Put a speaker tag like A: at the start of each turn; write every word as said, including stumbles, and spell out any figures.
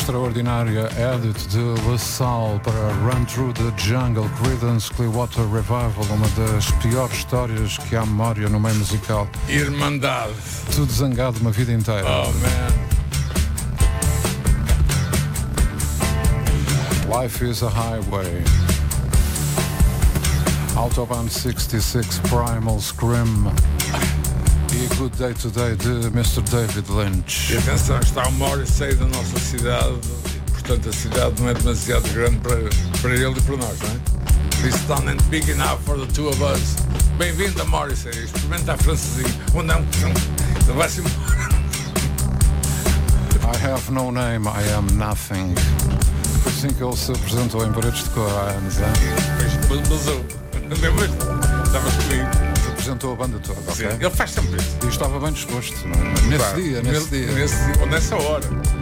A: extraordinária edit de LaSalle para Run Through the Jungle, Creedence Clearwater Revival, uma das piores histórias que há memória no meio musical.
B: Irmandade.
A: Tudo zangado uma vida inteira.
B: Oh, man.
A: Life is a highway. Autobahn sessenta e seis, Primal Scream. E Good Day Today de mister David Lynch.
B: E atenção, está o Morrissey da nossa cidade, portanto a cidade não é demasiado grande para, para ele e para nós, não é? This town ain't big enough for the two of us. Bem-vindo a Morrissey, experimenta a francesinha. Ou não, não vai-se embora.
A: I have no name, I am nothing. Foi assim que ele se apresentou em Paredes de Cor há anos, hein?
B: Mas basou. Lembras? Estavas comigo.
A: Apresentou a banda toda,
B: Sim,
A: ok?
B: ele faz sempre isso.
A: E estava bem disposto, não é? Nesse
B: Claro,
A: dia, nesse,
B: nesse
A: dia.
B: Nesse, ou nessa hora.